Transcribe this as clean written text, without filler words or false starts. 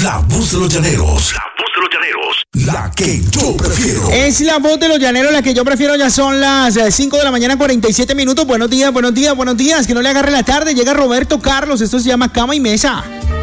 La voz de los llaneros. La voz de los llaneros. La que yo prefiero. Es la voz de los llaneros, la que yo prefiero. Ya son las 5 de la mañana, 47 minutos. Buenos días, buenos días, buenos días. Que no le agarre la tarde. Llega Roberto Carlos. Esto se llama Cama y Mesa.